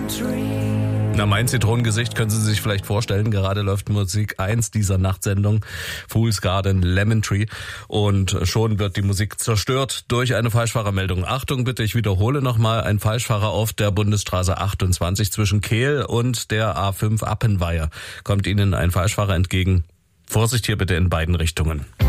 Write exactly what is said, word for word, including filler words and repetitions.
Na, mein Zitronengesicht können Sie sich vielleicht vorstellen. Gerade läuft Musik eins dieser Nachtsendung, Fool's Garden, Lemon Tree. Und schon wird die Musik zerstört durch eine Falschfahrermeldung. Achtung bitte, ich wiederhole nochmal. Ein Falschfahrer auf der Bundesstraße achtundzwanzig zwischen Kehl und der A fünf Appenweier. Kommt Ihnen ein Falschfahrer entgegen. Vorsicht hier bitte in beiden Richtungen.